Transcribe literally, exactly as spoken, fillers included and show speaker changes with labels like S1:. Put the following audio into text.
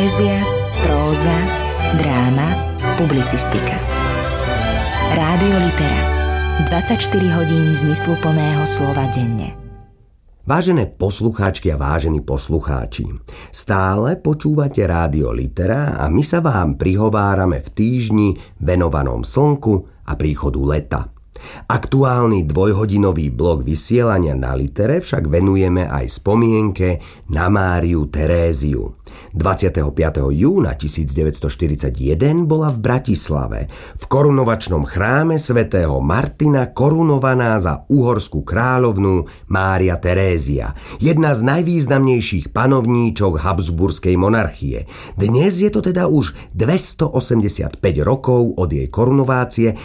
S1: Poézia, próza, dráma, publicistika. Rádio Litera. dvadsaťštyri hodín zmysluplného slova denne.
S2: Vážené poslucháčky a vážení poslucháči, stále počúvate Rádio Litera a my sa vám prihovárame v týždni venovanom slnku a príchodu leta. Aktuálny dvojhodinový blok vysielania na Litere však venujeme aj spomienke na Máriu Teréziu. dvadsiateho piateho júna tisícdeväťstoštyridsaťjeden bola v Bratislave v korunovačnom chráme svätého Martina korunovaná za uhorskú kráľovnú Mária Terézia, jedna z najvýznamnejších panovníčok Habsburskej monarchie. Dnes je to teda už dvestoosemdesiatpäť rokov od jej korunovácie